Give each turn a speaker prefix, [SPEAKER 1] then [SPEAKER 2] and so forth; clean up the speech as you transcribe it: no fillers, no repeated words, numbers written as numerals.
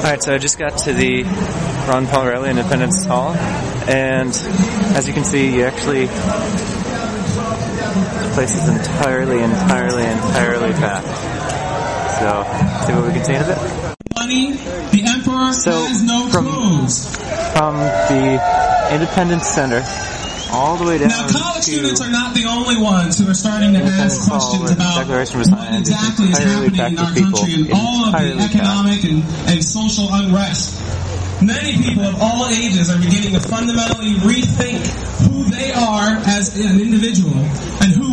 [SPEAKER 1] Alright, so I just got to the Ron Paul Reilly Independence Hall, and as you can see, the place is entirely packed. So, see what we can see of it?
[SPEAKER 2] The Emperor has no clothes.
[SPEAKER 1] From the Independence Center all the way down.
[SPEAKER 2] Now, college students are not the only ones who are starting to ask questions about what exactly is happening in our country and all of the economic and social unrest. Many people of all ages are beginning to fundamentally rethink who they are as an individual and who